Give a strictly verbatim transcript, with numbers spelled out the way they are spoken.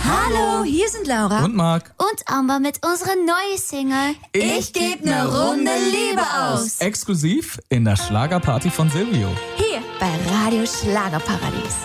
Hallo, hier sind Laura und Marc und Amber mit unserer neuen Single Ich geb ne Runde Liebe aus. Exklusiv in der Schlagerparty von Silvio. Hier bei Radio Schlagerparadies.